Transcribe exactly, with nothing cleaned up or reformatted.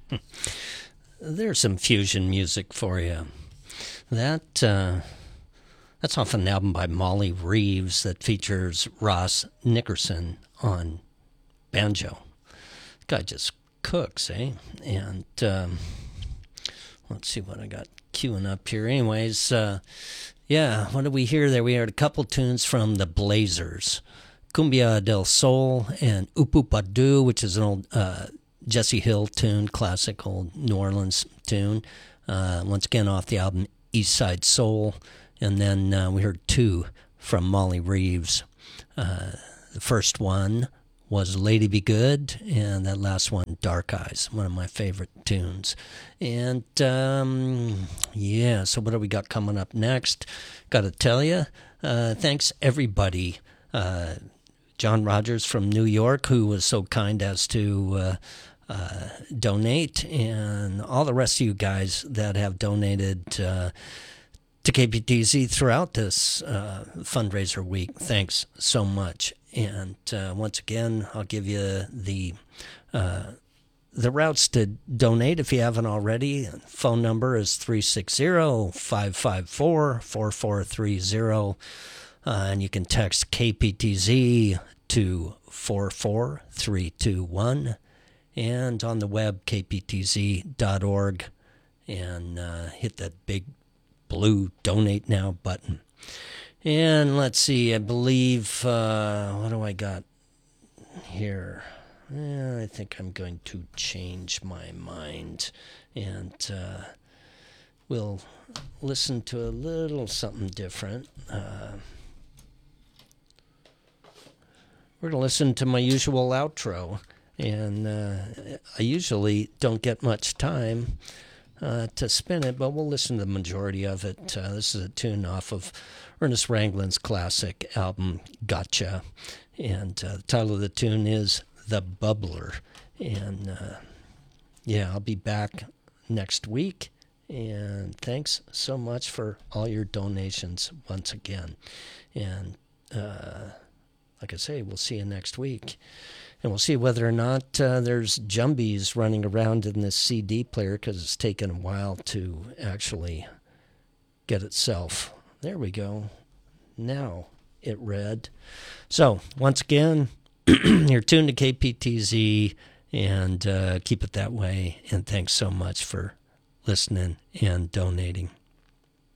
There's some fusion music for you. That uh, that's off an album by Molly Reeves that features Ross Nickerson on banjo. Guy just cooks, eh? And um, let's see what I got queuing up here. Anyways, uh, yeah, what did we hear there? We heard a couple tunes from the Blazers, Cumbia del Sol and Upupadu, which is an old uh, Jesse Hill tune, classic old New Orleans tune. Uh, once again, off the album East Side Soul. And then uh, we heard two from Molly Reeves. Uh, the first one was Lady Be Good, and that last one, Dark Eyes, one of my favorite tunes. And, um, yeah, so what do we got coming up next? Got to tell you, uh, thanks everybody. Uh, John Rogers from New York, who was so kind as to uh, uh, donate, and all the rest of you guys that have donated uh, to K P T Z throughout this uh, fundraiser week. Thanks so much. And uh, once again, I'll give you the uh, the routes to donate if you haven't already. Phone number is three six zero, five five four, four four three zero. Uh, and you can text K P T Z to four four three two one. And on the web, k p t z dot org. And uh, hit that big blue Donate Now button. And let's see, I believe, uh, what do I got here? Eh, I think I'm going to change my mind. And uh, we'll listen to a little something different. Uh, we're going to listen to my usual outro. And uh, I usually don't get much time uh, to spin it, but we'll listen to the majority of it. Uh, this is a tune off of Ernest Ranglin's classic album, Gotcha. And uh, the title of the tune is The Bubbler. And uh, yeah, I'll be back next week. And thanks so much for all your donations once again. And uh, like I say, we'll see you next week. And we'll see whether or not uh, there's jumbies running around in this C D player, because it's taken a while to actually get itself. There we go. Now it read. So, once again, you're tuned to K P T Z, and uh, keep it that way. And thanks so much for listening and donating.